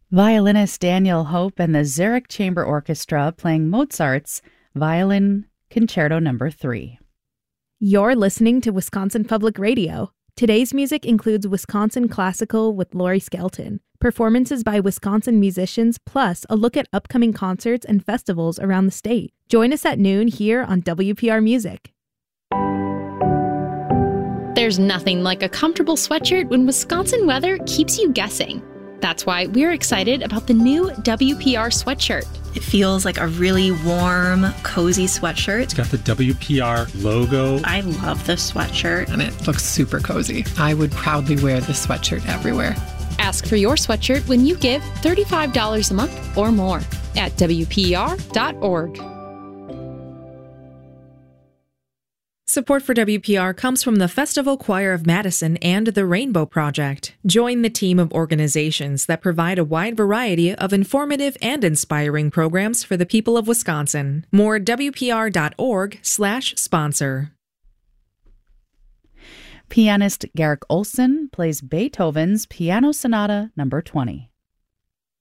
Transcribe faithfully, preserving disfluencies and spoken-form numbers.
Violinist Daniel Hope and the Zurich Chamber Orchestra playing Mozart's Violin Concerto Number three. You're listening to Wisconsin Public Radio. Today's music includes Wisconsin Classical with Laurie Skelton, performances by Wisconsin musicians, plus a look at upcoming concerts and festivals around the state. Join us at noon here on W P R Music. There's nothing like a comfortable sweatshirt when Wisconsin weather keeps you guessing. That's why we're excited about the new W P R sweatshirt. It feels like a really warm, cozy sweatshirt. It's got the W P R logo. I love this sweatshirt. And it looks super cozy. I would proudly wear this sweatshirt everywhere. Ask for your sweatshirt when you give thirty-five dollars a month or more at W P R dot org. Support for W P R comes from the Festival Choir of Madison and the Rainbow Project. Join the team of organizations that provide a wide variety of informative and inspiring programs for the people of Wisconsin. More at W P R dot org slash sponsor. Pianist Garrick Olson plays Beethoven's Piano Sonata Number twenty.